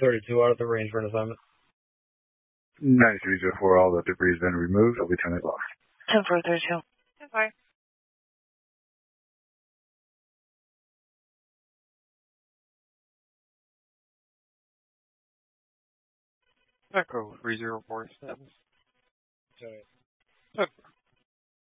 32 out of the range for an assignment. 9304, all the debris has been removed. I'll be turning it off. 10-4-32. 10-4. Echo 3047. Okay. Okay.